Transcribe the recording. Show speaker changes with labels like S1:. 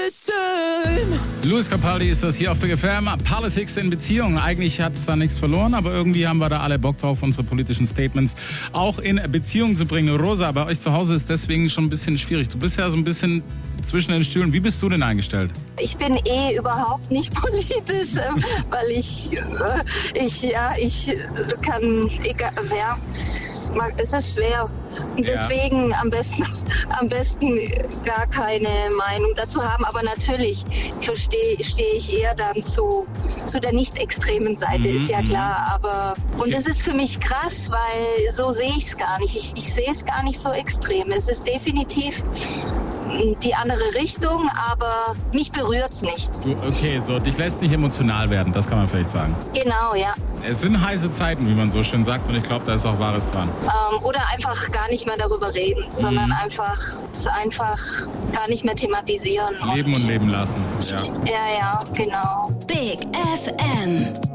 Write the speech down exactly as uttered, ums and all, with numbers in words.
S1: this time.
S2: Louis Capaldi ist das hier auf Big F M. Politics in Beziehungen. Eigentlich hat es da nichts verloren, aber irgendwie haben wir da alle Bock drauf, unsere politischen Statements auch in Beziehung zu bringen. Rosa, bei euch zu Hause ist deswegen schon ein bisschen schwierig. Du bist ja so ein bisschen zwischen den Stühlen. Wie bist du denn eingestellt?
S3: Ich bin eh überhaupt nicht politisch, weil ich, ich, ja, ich kann, egal, ja, es ist schwer. Und deswegen am besten, am besten gar keine Meinung dazu haben. Aber natürlich stehe steh ich eher dann zu, zu der nicht extremen Seite, mhm. ist ja klar. Aber, und es ist für mich krass, weil so sehe ich es gar nicht. Ich, ich sehe es gar nicht so extrem. Es ist definitiv die andere Richtung, aber mich berührt es nicht.
S2: Du, okay, so dich lässt nicht emotional werden, das kann man vielleicht sagen.
S3: Genau, ja.
S2: Es sind heiße Zeiten, wie man so schön sagt, und ich glaube, da ist auch Wahres dran.
S3: Ähm, oder einfach gar nicht mehr darüber reden, mhm. sondern einfach, einfach gar nicht mehr thematisieren.
S2: Leben und, und leben lassen. Ja,
S3: ja, ja, genau.
S1: Big F M.